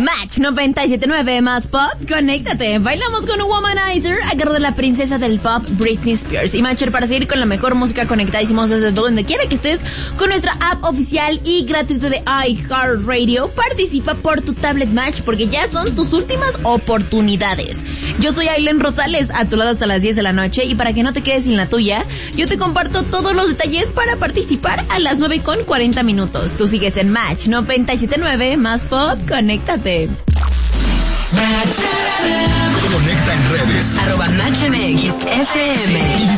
Match 97.9 más pop, conéctate. Bailamos con Womanizer a cargo de la princesa del pop, Britney Spears. Y Matcher, para seguir con la mejor música, conectadísimos desde donde quiera que estés con nuestra app oficial y gratuita de iHeartRadio. Participa por tu tablet Match porque ya son tus últimas oportunidades. Yo soy Aileen Rosales, a tu lado hasta las 10 de la noche, y para que no te quedes sin la tuya, yo te comparto todos los detalles para participar a las 9:40. Tú sigues en Match 97.9 más pop, conéctate. Conecta en redes. @MatchMXFM.